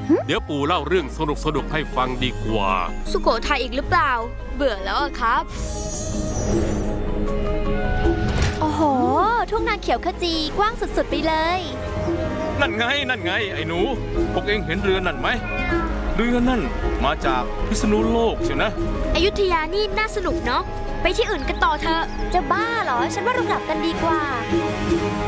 เดี๋ยวปู่เล่าเรื่องสนุกให้ฟังดีกว่าสุโขทัยอีกหรือเปล่าเบื่อแล้วอะครับโอ้โหทุ่งนาเขียวขจีกว้างสุดๆไปเลยนั่นไงไอ้หนูพวกเองเห็นเรือนั่นไหมเรือนั่นมาจากพิษณุโลกใช่นะอยุธยานี่น่าสนุกเนาะไปที่อื่นกันต่อเถอะจะบ้าเหรอฉันว่าเรากลับกันดีกว่า